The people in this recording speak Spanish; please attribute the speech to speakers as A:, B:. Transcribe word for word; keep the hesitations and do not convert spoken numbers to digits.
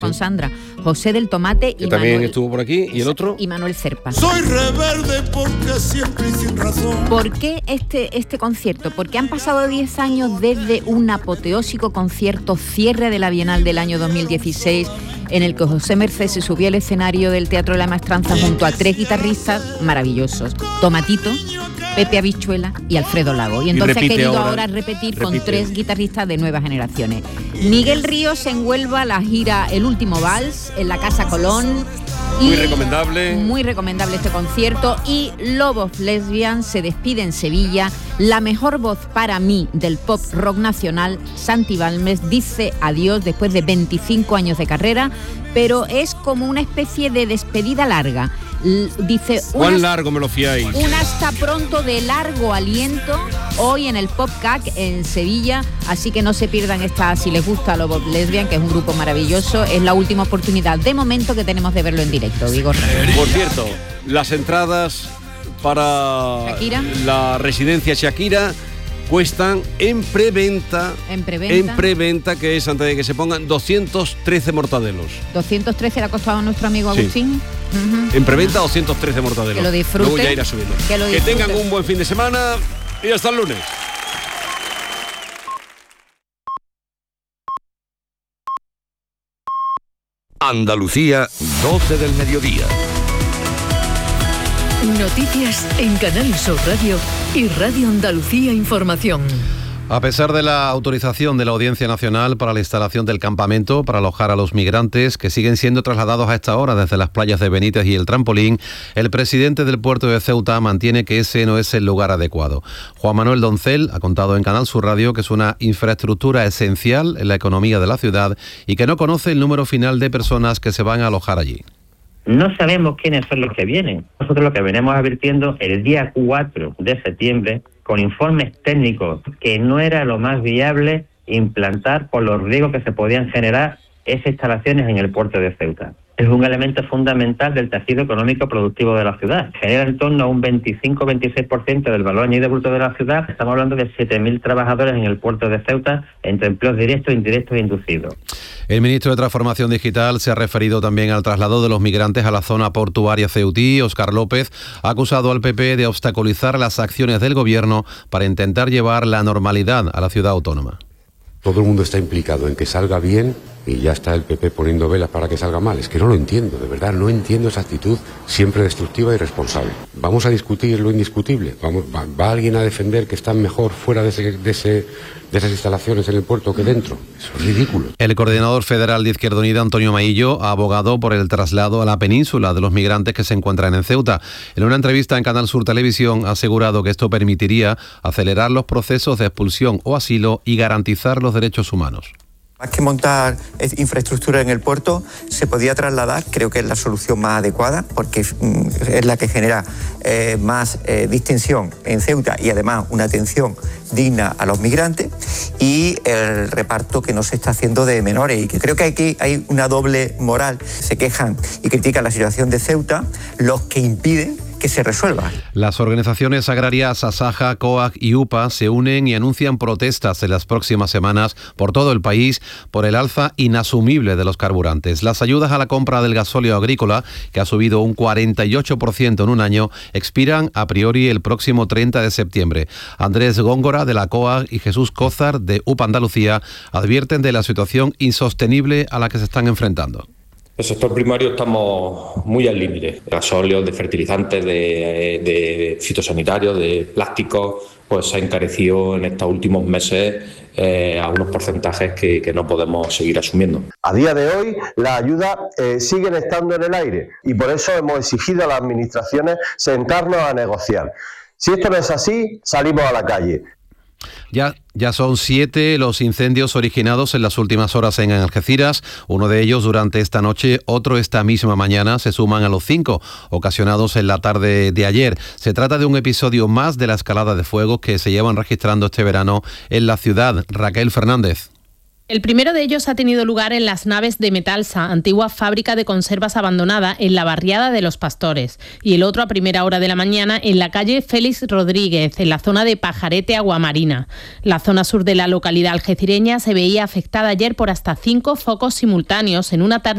A: con Sandra, José del Tomate
B: que
A: y
B: también
A: Manuel,
B: estuvo por aquí, y el otro
A: y Manuel Cerpa.
C: Soy rebelde porque siempre y sin razón.
A: ¿Por qué este, este concierto? Porque han pasado diez años desde un apoteósico concierto cierre de la Bienal del año dos mil dieciséis, en el que José Merced se subió al escenario del Teatro de la Maestranza junto a tres guitarristas maravillosos: Tomatito, Pepe Habichuela y Alfredo Lago. Y entonces ha querido ahora, ahora repetir repite. con tres guitarristas de nuevas generaciones. Miguel Ríos en Huelva, la gira El Último Vals, en la Casa Colón. Y
B: muy recomendable.
A: Muy recomendable este concierto. Y Lobos Lesbian se despide en Sevilla. La mejor voz para mí del pop rock nacional, Santi Balmes, dice adiós después de veinticinco años de carrera, pero es como una especie de despedida larga. Dice,
B: ¿cuán una, largo me lo fiáis?
A: Un hasta pronto de largo aliento hoy en el PopCac en Sevilla, así que no se pierdan esta, si les gusta Lobos Lesbian, que es un grupo maravilloso. Es la última oportunidad de momento que tenemos de verlo en directo, Vigor.
B: Por cierto, las entradas para
A: Shakira,
B: la residencia Shakira, cuestan en preventa,
A: en preventa,
B: en preventa, que es antes de que se pongan, doscientos trece mortadelos.
A: doscientos trece le ha costado a nuestro amigo Agustín.
B: Sí. Uh-huh. En preventa doscientos trece mortadelos.
A: Que lo disfruten.
B: Luego ya irá subiendo.
A: Que, lo
B: que tengan un buen fin de semana y hasta el lunes.
D: Andalucía, doce del mediodía.
E: Noticias en Canal Sur Radio y Radio Andalucía Información.
F: A pesar de la autorización de la Audiencia Nacional para la instalación del campamento para alojar a los migrantes que siguen siendo trasladados a esta hora desde las playas de Benítez y el Trampolín, el presidente del puerto de Ceuta mantiene que ese no es el lugar adecuado. Juan Manuel Doncel ha contado en Canal Sur Radio que es una infraestructura esencial en la economía de la ciudad y que no conoce el número final de personas que se van a alojar allí.
G: No sabemos quiénes son los que vienen. Nosotros lo que venimos advirtiendo el día cuatro de septiembre, con informes técnicos, que no era lo más viable implantar por los riesgos que se podían generar esas instalaciones en el puerto de Ceuta. Es un elemento fundamental del tejido económico productivo de la ciudad. Genera en torno a un veinticinco a veintiséis por ciento del valor añadido bruto de la ciudad. Estamos hablando de siete mil trabajadores en el puerto de Ceuta, entre empleos directos, indirectos e inducidos.
F: El ministro de Transformación Digital se ha referido también al traslado de los migrantes a la zona portuaria ceutí. Óscar López ha acusado al P P de obstaculizar las acciones del gobierno para intentar llevar la normalidad a la ciudad autónoma.
H: Todo el mundo está implicado en que salga bien y ya está el P P poniendo velas para que salga mal. Es que no lo entiendo, de verdad, no entiendo esa actitud siempre destructiva y irresponsable. Vamos a discutir lo indiscutible. Vamos, va, ¿Va alguien a defender que están mejor fuera de, ese, de, ese, de esas instalaciones en el puerto que dentro? Eso es ridículo.
F: El coordinador federal de Izquierda Unida, Antonio Maillo, ha abogado por el traslado a la península de los migrantes que se encuentran en Ceuta. En una entrevista en Canal Sur Televisión ha asegurado que esto permitiría acelerar los procesos de expulsión o asilo y garantizar los derechos humanos.
I: Más que montar infraestructura en el puerto, se podía trasladar, creo que es la solución más adecuada, porque es la que genera eh, más eh, distensión en Ceuta y además una atención digna a los migrantes, y el reparto que no se está haciendo de menores, y que creo que aquí hay una doble moral. Se quejan y critican la situación de Ceuta los que impiden que se resuelva.
F: Las organizaciones agrarias Asaja, COAG y UPA se unen y anuncian protestas en las próximas semanas por todo el país por el alza inasumible de los carburantes. Las ayudas a la compra del gasóleo agrícola, que ha subido un cuarenta y ocho por ciento en un año, expiran a priori el próximo treinta de septiembre. Andrés Góngora, de la COAG, y Jesús Cózar, de UPA Andalucía, advierten de la situación insostenible a la que se están enfrentando.
J: El sector primario estamos muy al límite. Gasóleos, de fertilizantes, de, de fitosanitarios, de plásticos, pues se ha encarecido en estos últimos meses eh, a unos porcentajes que, que no podemos seguir asumiendo.
K: A día de hoy las ayudas eh, siguen estando en el aire y por eso hemos exigido a las administraciones sentarnos a negociar. Si esto no es así, salimos a la calle.
F: Ya, ya son siete los incendios originados en las últimas horas en Algeciras, uno de ellos durante esta noche, otro esta misma mañana, se suman a los cinco ocasionados en la tarde de ayer. Se trata de un episodio más de la escalada de fuego que se llevan registrando este verano en la ciudad. Raquel Fernández.
L: El primero de ellos ha tenido lugar en las naves de Metalsa, antigua fábrica de conservas abandonada en la barriada de Los Pastores, y el otro a primera hora de la mañana en la calle Félix Rodríguez, en la zona de Pajarete Aguamarina. La zona sur de la localidad algecireña se veía afectada ayer por hasta cinco focos simultáneos en una tarde